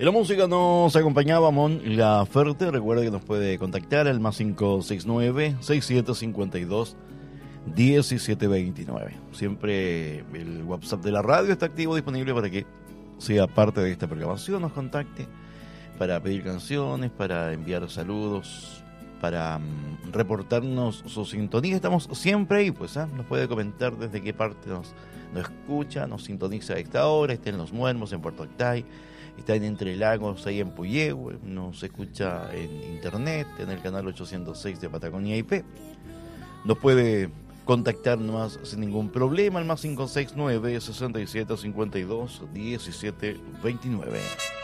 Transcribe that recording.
En la música nos acompañaba Mon Laferte. Recuerda que nos puede contactar al más 569-6752-1729. Siempre el WhatsApp de la radio está activo, disponible para que sea parte de esta programación, nos contacte para pedir canciones, para enviar saludos, para reportarnos su sintonía. Estamos siempre ahí, pues, nos puede comentar desde qué parte nos escucha, nos sintoniza a esta hora, está en Los Muermos, en Puerto Octay, está en Entre Lagos, ahí en Puyehue, nos escucha en internet, en el canal 806 de Patagonia IP. Nos puede contactar nomás sin ningún problema al más 569-6752-1729.